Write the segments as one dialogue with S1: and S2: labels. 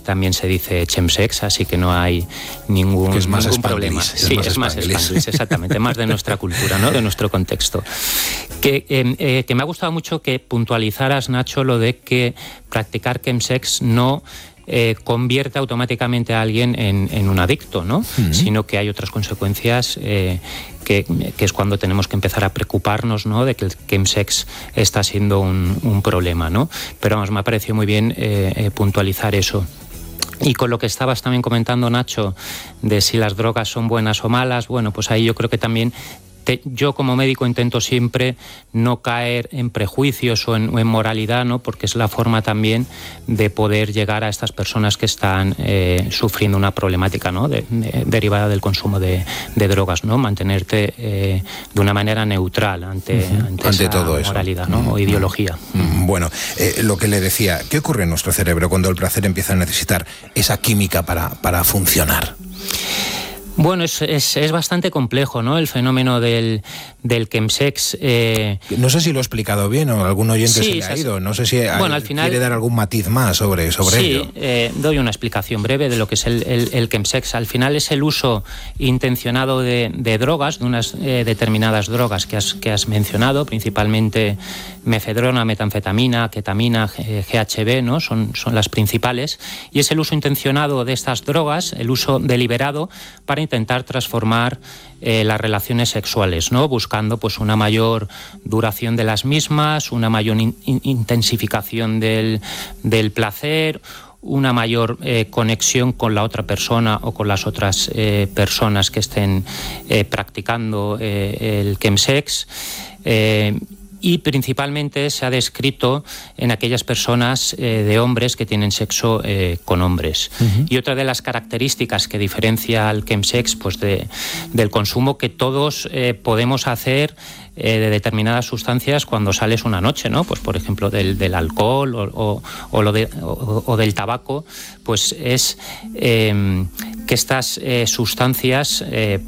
S1: también se dice chemsex, así que no hay ningún problema. Sí, es más spanglish, exactamente, más de nuestra cultura, ¿no? De nuestro contexto. Que me ha gustado mucho que puntualizaras, Nacho, lo de que practicar chemsex no convierte automáticamente a alguien en un adicto, ¿no? Sino que hay otras consecuencias que es cuando tenemos que empezar a preocuparnos, ¿no? De que el chemsex está siendo un problema, ¿no? Pero vamos, me ha parecido muy bien puntualizar eso. Y con lo que estabas también comentando, Nacho, de si las drogas son buenas o malas, bueno, pues ahí yo creo que también yo como médico intento siempre no caer en prejuicios o en moralidad, ¿no? Porque es la forma también de poder llegar a estas personas que están sufriendo una problemática, ¿no? derivada del consumo de drogas, ¿no? Mantenerte de una manera neutral ante esa todo moralidad, ¿no? O ideología.
S2: Bueno, lo que le decía, ¿qué ocurre en nuestro cerebro cuando el placer empieza a necesitar esa química para funcionar?
S1: Bueno, es bastante complejo, ¿no? El fenómeno del chemsex.
S2: No sé si lo he explicado bien o algún oyente se le ha ido. No sé si al final quiere dar algún matiz más sobre ello.
S1: Sí, doy una explicación breve de lo que es el chemsex. Al final es el uso intencionado de drogas, de unas determinadas drogas que has mencionado, principalmente mefedrona, metanfetamina, ketamina, GHB, ¿no? Son las principales. Y es el uso intencionado de estas drogas, el uso deliberado, para intentar transformar las relaciones sexuales, ¿no? Buscando pues una mayor duración de las mismas, una mayor intensificación del placer, una mayor conexión con la otra persona o con las otras personas que estén practicando el chemsex. Y principalmente se ha descrito en aquellas personas de hombres que tienen sexo con hombres. Y otra de las características que diferencia al chemsex pues del consumo que todos podemos hacer de determinadas sustancias cuando sales una noche, ¿no? Pues por ejemplo del alcohol o del tabaco, pues es que estas sustancias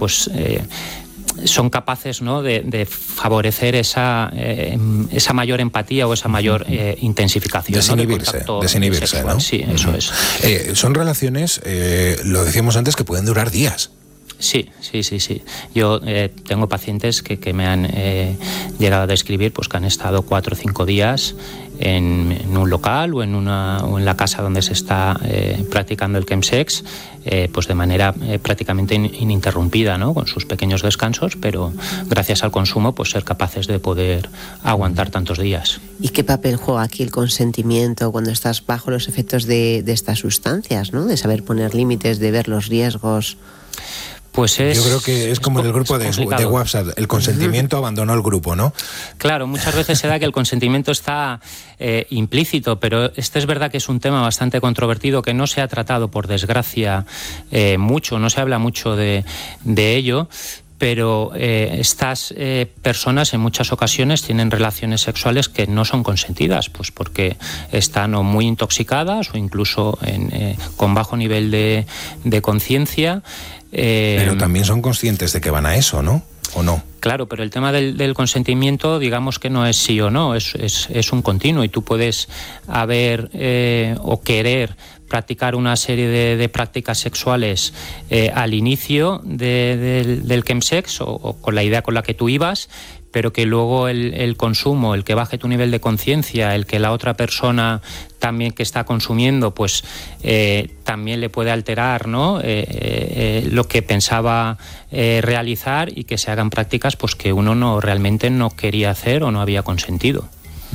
S1: son capaces, ¿no? de favorecer esa mayor empatía o esa mayor intensificación.
S2: Desinhibirse, ¿no?
S1: Sí, eso es.
S2: Son relaciones, lo decíamos antes, que pueden durar días.
S1: Sí. Yo tengo pacientes que me han llegado a describir pues que han estado 4 o 5 días en un local o en la casa donde se está practicando el chemsex, pues de manera prácticamente ininterrumpida, ¿no? Con sus pequeños descansos, pero gracias al consumo pues ser capaces de poder aguantar tantos días.
S3: ¿Y qué papel juega aquí el consentimiento cuando estás bajo los efectos de estas sustancias, ¿no? De saber poner límites, de ver los riesgos.
S1: Pues
S2: yo creo que es como en el grupo de WhatsApp, el consentimiento abandonó el grupo, ¿no?
S1: Claro, muchas veces se da que el consentimiento está implícito, pero este es verdad que es un tema bastante controvertido que no se ha tratado, por desgracia, mucho, no se habla mucho de ello. Pero estas personas en muchas ocasiones tienen relaciones sexuales que no son consentidas, pues porque están o muy intoxicadas o incluso con bajo nivel de conciencia.
S2: Pero también son conscientes de que van a eso, ¿no? ¿O no?
S1: Claro, pero el tema del consentimiento, digamos que no es sí o no, es un continuo, y tú puedes haber o querer practicar una serie de prácticas sexuales al inicio del chemsex o con la idea con la que tú ibas, pero que luego el consumo, el que baje tu nivel de conciencia, el que la otra persona también que está consumiendo, pues también le puede alterar, ¿no? Lo que pensaba realizar, y que se hagan prácticas pues que uno realmente no quería hacer o no había consentido.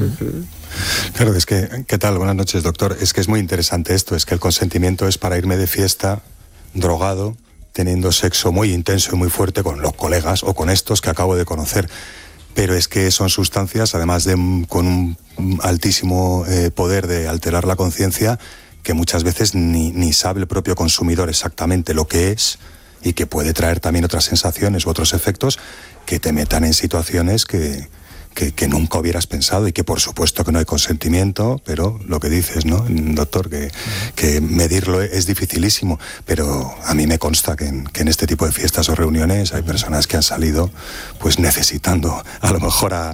S4: Claro, es que, ¿qué tal? Buenas noches, doctor. Es que es muy interesante esto, es que el consentimiento es para irme de fiesta, drogado, teniendo sexo muy intenso y muy fuerte con los colegas o con estos que acabo de conocer. Pero es que son sustancias, además con un altísimo poder de alterar la conciencia, que muchas veces ni sabe el propio consumidor exactamente lo que es, y que puede traer también otras sensaciones u otros efectos que te metan en situaciones que nunca hubieras pensado, y que por supuesto que no hay consentimiento, pero lo que dices, ¿no, doctor? Que medirlo es dificilísimo, pero a mí me consta que en este tipo de fiestas o reuniones hay personas que han salido pues necesitando, a lo mejor a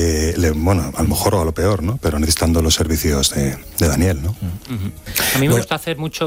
S4: lo mejor o a lo peor, ¿no? Pero necesitando los servicios de Daniel, ¿no?
S1: A mí me gusta hacer mucho